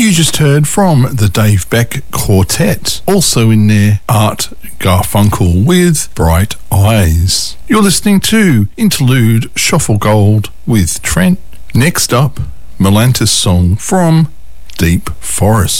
You just heard from the Dave Beck Quartet. Also in there, Art Garfunkel with Bright Eyes. You're listening to Interlude Shuffle Gold with Trent. Next up, Melantis song from Deep Forest.